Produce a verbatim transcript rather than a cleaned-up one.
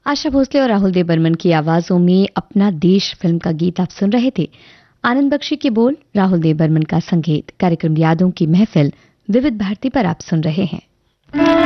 आशा भोसले और राहुल देव बर्मन की आवाजों में अपना देश फिल्म का गीत आप सुन रहे थे। आनंद बख्शी के बोल, राहुल देव बर्मन का संगीत। कार्यक्रम यादों की महफिल विविध भारती पर आप सुन रहे हैं।